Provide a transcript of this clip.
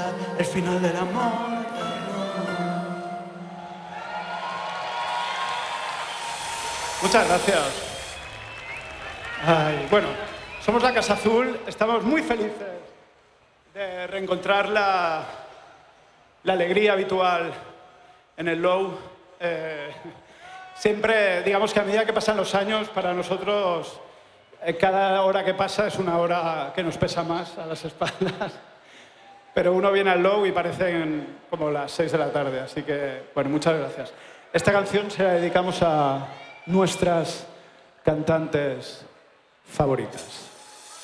el final del amor. Muchas gracias. Ay, bueno, somos la Casa Azul, estamos muy felices de reencontrar la alegría habitual en el Low. Siempre, digamos que a medida que pasan los años, para nosotros cada hora que pasa es una hora que nos pesa más a las espaldas. Pero uno viene al Low y parecen como las 6 de la tarde, así que, bueno, muchas gracias. Esta canción se la dedicamos a nuestras cantantes favoritas.